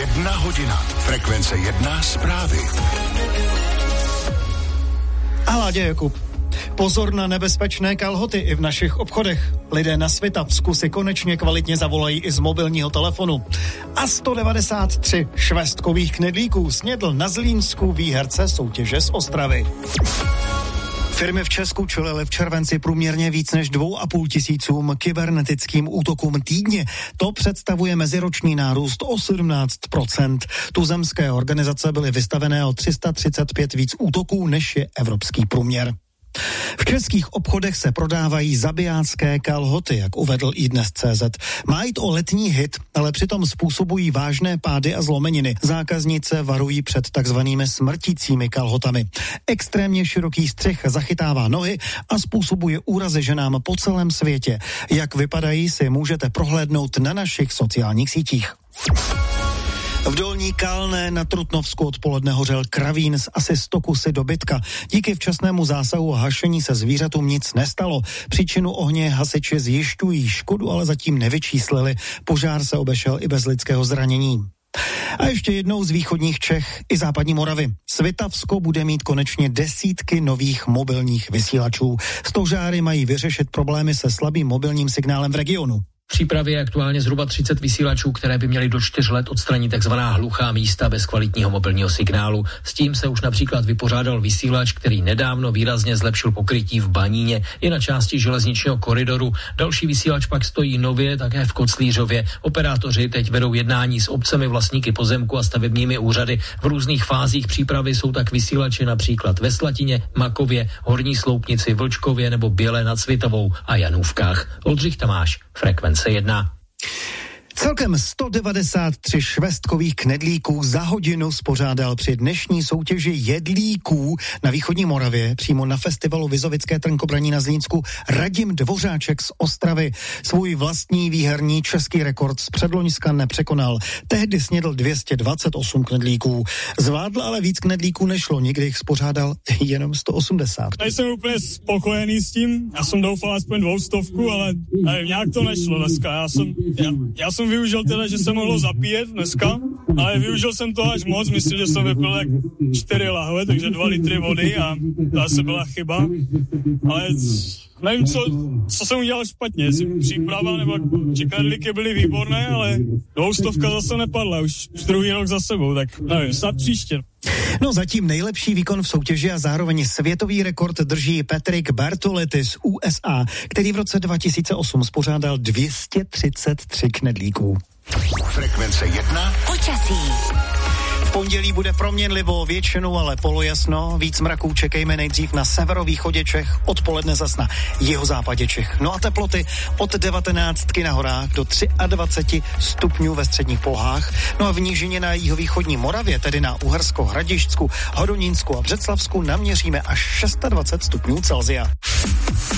1 hodina. Frekvence 1 zprávy. A Láďa Jakub. Pozor na nebezpečné kalhoty i v našich obchodech. Lidé na Svitavsku si konečně kvalitně zavolají i z mobilního telefonu. A 193 švestkových knedlíků snědl na Zlínsku výherce soutěže z Ostravy. Firmy v Česku čelily v červenci průměrně víc než 2,5 tisícům kybernetickým útokům týdně. To představuje meziroční nárůst o 17%. Tuzemské organizace byly vystavené o 335 víc útoků, než je evropský průměr. V českých obchodech se prodávají zabijácké kalhoty, jak uvedl iDnes.cz. Má jít o letní hit, ale přitom způsobují vážné pády a zlomeniny. Zákaznice varují před takzvanými smrtícími kalhotami. Extrémně široký střih zachytává nohy a způsobuje úrazy ženám po celém světě. Jak vypadají, si můžete prohlédnout na našich sociálních sítích. V Dolní Kalné na Trutnovsku odpoledne hořel kravín s asi 100 kusy dobytka. Díky včasnému zásahu a hašení se zvířatům nic nestalo. Příčinu ohně hasiči zjišťují, škodu ale zatím nevyčíslili. Požár se obešel i bez lidského zranění. A ještě jednou z východních Čech i západní Moravy. Svitavsko bude mít konečně desítky nových mobilních vysílačů. Stožáry mají vyřešit problémy se slabým mobilním signálem v regionu. V přípravě je aktuálně zhruba 30 vysílačů, které by měly do 4 let odstranit takzvaná hluchá místa bez kvalitního mobilního signálu. S tím se už například vypořádal vysílač, který nedávno výrazně zlepšil pokrytí v Baníně i na části železničního koridoru. Další vysílač pak stojí nově také v Koclířově. Operátoři teď vedou jednání s obcemi, vlastníky pozemku a stavebními úřady. V různých fázích přípravy jsou tak vysílači například ve Slatině, Makově, Horní Sloupnici, Vlčkově nebo Bělé nad Svitavou a Janůvkách. Oldřich Tamáš, Frekvence 1. Celkem 193 švestkových knedlíků za hodinu spořádal při dnešní soutěži jedlíků na východní Moravě, přímo na festivalu Vizovické trnkobraní na Zlínsku, Radim Dvořáček z Ostravy. Svůj vlastní výherní český rekord z předloňska nepřekonal. Tehdy snědl 228 knedlíků. Zvládl ale víc knedlíků nešlo, nikdy jich spořádal jenom 180. Nejsem úplně spokojený s tím, já jsem doufal aspoň 200, ale nějak to nešlo dneska. Já jsem využil teda, že se mohlo zapíjet dneska, ale využil jsem to až moc, myslím, že jsem vypil tak 4 lahve, takže 2 litry vody a to asi byla chyba, ale nevím, co jsem udělal špatně, jestli příprava nebo knedlíky byly výborné, ale 200 zase nepadla, už druhý rok za sebou, tak nevím, snad příště. No zatím nejlepší výkon v soutěži a zároveň světový rekord drží Patrick Bertoletti z USA, který v roce 2008 spořádal 233 knedlíků. Frekvence 1. Počasí. V pondělí bude proměnlivo, většinou ale polojasno. Víc mraků čekejme nejdřív na severovýchodě Čech, odpoledne zas na jihozápadě Čech. No a teploty od 19 na horách do 23 stupňů ve středních polohách. No a v nížině na jihovýchodní Moravě, tedy na Uhersko-Hradišťsku, Hodonínsku a Břeclavsku naměříme až 26 stupňů Celsia.